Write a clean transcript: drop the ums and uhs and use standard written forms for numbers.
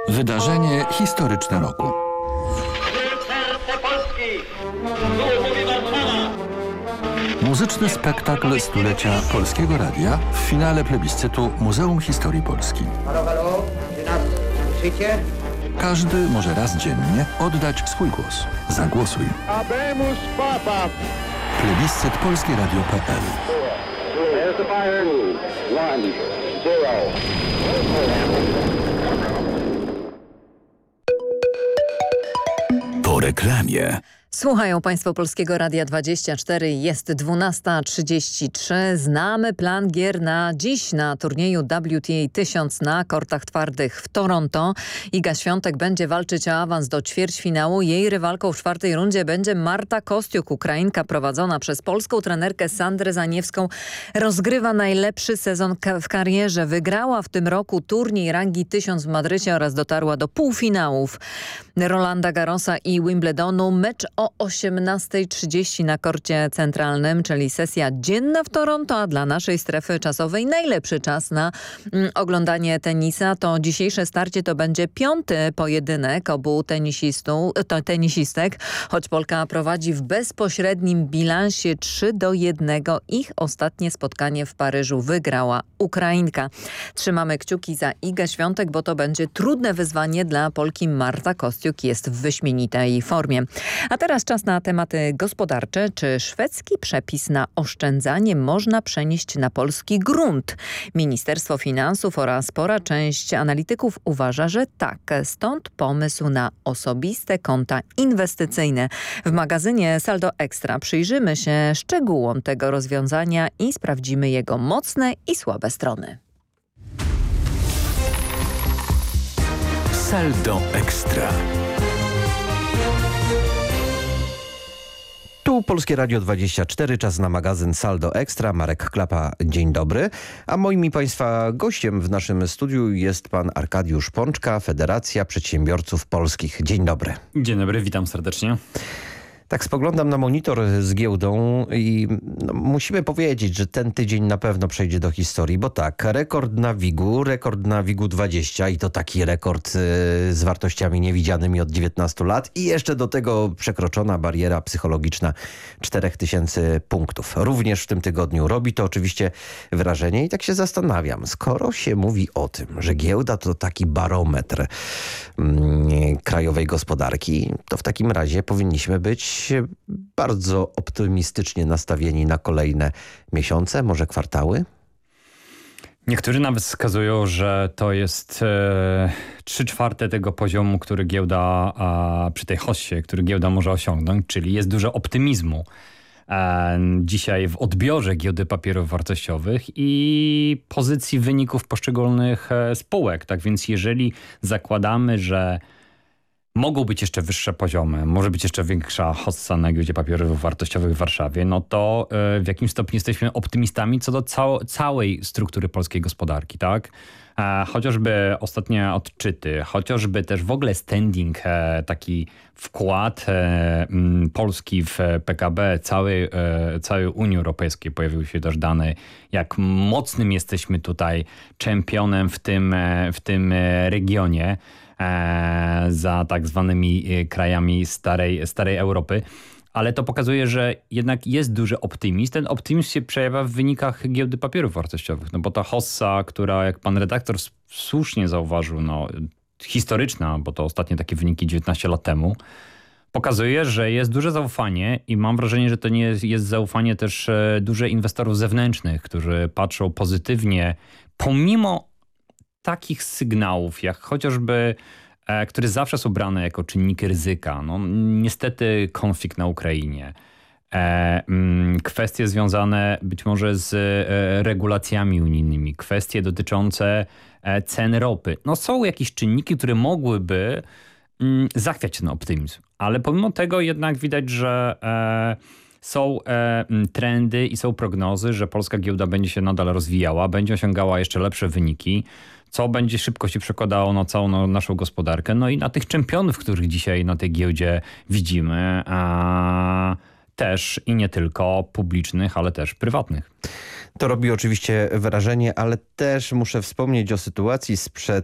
Wydarzenie historyczne roku. Serce Polski! Tu mówi Warszawa! Muzyczny spektakl stulecia Polskiego Radia w finale plebiscytu Muzeum Historii Polski. Halo, halo, czy nas słyszycie? Każdy może raz dziennie oddać swój głos. Zagłosuj. Habemus Papa! Plebiscyt polskieradio.pl. There's the fire. 1, 0. Po reklamie. Słuchają Państwo Polskiego Radia 24, jest 12:33. Znamy plan gier na dziś na turnieju WTA 1000 na kortach twardych w Toronto. Iga Świątek będzie walczyć o awans do ćwierćfinału. Jej rywalką w czwartej rundzie będzie Marta Kostiuk, Ukrainka prowadzona przez polską trenerkę Sandrę Zaniewską. Rozgrywa najlepszy sezon w karierze. Wygrała w tym roku turniej rangi 1000 w Madrycie oraz dotarła do półfinałów Rolanda Garrosa i Wimbledonu. Mecz o 18:30 na korcie centralnym, czyli sesja dzienna w Toronto, a dla naszej strefy czasowej najlepszy czas na oglądanie tenisa. To dzisiejsze starcie to będzie 5. pojedynek obu tenisistek, choć Polka prowadzi w bezpośrednim bilansie 3-1. Ich ostatnie spotkanie w Paryżu wygrała Ukrainka. Trzymamy kciuki za Igę Świątek, bo to będzie trudne wyzwanie dla Polki. Marta Kostiuk jest w wyśmienitej formie. A teraz czas na tematy gospodarcze. Czy szwedzki przepis na oszczędzanie można przenieść na polski grunt? Ministerstwo Finansów oraz spora część analityków uważa, że tak. Stąd pomysł na osobiste konta inwestycyjne. W magazynie Saldo Extra przyjrzymy się szczegółom tego rozwiązania i sprawdzimy jego mocne i słabe strony. Saldo Extra. Tu Polskie Radio 24, czas na magazyn Saldo Extra. Marek Klapa, dzień dobry. A moim i Państwa gościem w naszym studiu jest pan Arkadiusz Pączka, Federacja Przedsiębiorców Polskich. Dzień dobry. Dzień dobry, witam serdecznie. Tak spoglądam na monitor z giełdą i musimy powiedzieć, że ten tydzień na pewno przejdzie do historii, bo tak, rekord na WIG-u 20 i to taki rekord z wartościami niewidzianymi od 19 lat i jeszcze do tego przekroczona bariera psychologiczna 4000 punktów. Również w tym tygodniu robi to oczywiście wrażenie i tak się zastanawiam, skoro się mówi o tym, że giełda to taki barometr krajowej gospodarki, to w takim razie powinniśmy być bardzo optymistycznie nastawieni na kolejne miesiące, może kwartały? Niektórzy nawet wskazują, że to jest 3/4 tego poziomu, który giełda przy tej hossie, który giełda może osiągnąć, czyli jest dużo optymizmu dzisiaj w odbiorze giełdy papierów wartościowych i pozycji wyników poszczególnych spółek. Tak więc jeżeli zakładamy, że mogą być jeszcze wyższe poziomy, może być jeszcze większa hossa na giełdzie papierów wartościowych w Warszawie, no to w jakim stopniu jesteśmy optymistami co do całej struktury polskiej gospodarki, tak? Chociażby ostatnie odczyty, chociażby też w ogóle standing, taki wkład Polski w PKB całej Unii Europejskiej. Pojawiły się też dane, jak mocnym jesteśmy tutaj czempionem w tym regionie za tak zwanymi krajami starej Europy. Ale to pokazuje, że jednak jest duży optymizm. Ten optymizm się przejawia w wynikach giełdy papierów wartościowych. No bo ta hossa, która jak pan redaktor słusznie zauważył, historyczna, bo to ostatnie takie wyniki 19 lat temu, pokazuje, że jest duże zaufanie i mam wrażenie, że to nie jest zaufanie też duże inwestorów zewnętrznych, którzy patrzą pozytywnie, pomimo takich sygnałów, jak chociażby, które zawsze są brane jako czynniki ryzyka. Niestety konflikt na Ukrainie. Kwestie związane być może z regulacjami unijnymi. Kwestie dotyczące cen ropy. Są jakieś czynniki, które mogłyby zachwiać ten optymizm. Ale pomimo tego jednak widać, że są trendy i są prognozy, że polska giełda będzie się nadal rozwijała, będzie osiągała jeszcze lepsze wyniki, co będzie szybko się przekładało na całą naszą gospodarkę. No i na tych czempionów, których dzisiaj na tej giełdzie widzimy, też i nie tylko publicznych, ale też prywatnych. To robi oczywiście wrażenie, ale też muszę wspomnieć o sytuacji sprzed